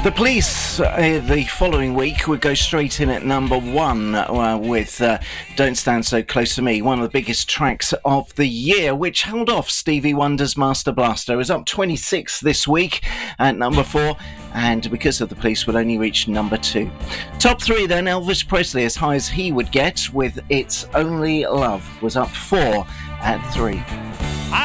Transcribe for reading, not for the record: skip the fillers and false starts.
The Police, the following week, would go straight in at number one with Don't Stand So Close to Me, one of the biggest tracks of the year, which held off Stevie Wonder's Master Blaster. It was up 26 this week at number 4, and because of The Police, would only reach number 2. Top 3 then, Elvis Presley, as high as he would get with It's Only Love, was up 4 at 3.